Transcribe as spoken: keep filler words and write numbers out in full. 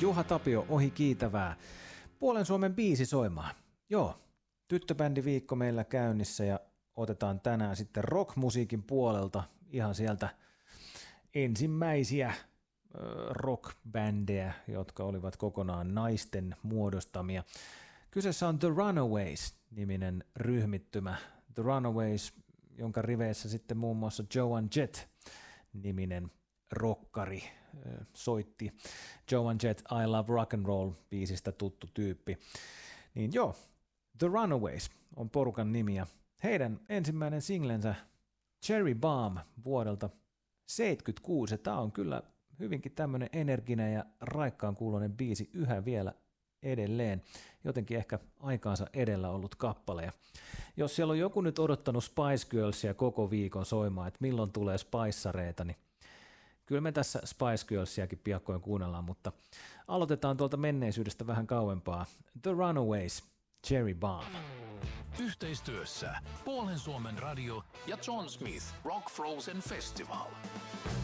Juha Tapio ohi kiitävää. Puolen Suomen biisi soimaan. Joo, tyttöbändiviikko meillä käynnissä ja otetaan tänään sitten rockmusiikin puolelta ihan sieltä ensimmäisiä rockbändejä, jotka olivat kokonaan naisten muodostamia. Kyseessä on The Runaways-niminen ryhmittymä. The Runaways, jonka riveissä sitten muun muassa Joan Jett-niminen rokkari soitti. Joan Jett I Love Rock and Roll -biisistä tuttu tyyppi. Niin joo, The Runaways on porukan nimi ja heidän ensimmäinen singlensä Cherry Bomb vuodelta seitsemänkymmentäkuusi. Tämä on kyllä hyvinkin tämmöinen energinen ja raikkaan kuuloinen biisi yhä vielä edelleen. Jotenkin ehkä aikaansa edellä ollut kappale. Ja jos siellä on joku nyt odottanut Spice Girlsia koko viikon soimaan, että milloin tulee Spiceareita, niin kyllä me tässä Spice Girlsiakin piakkoin kuunnellaan, mutta aloitetaan tuolta menneisyydestä vähän kauempaa. The Runaways, Cherry Bomb. Yhteistyössä Puolen Suomen radio ja John Smith Rock Frozen Festival.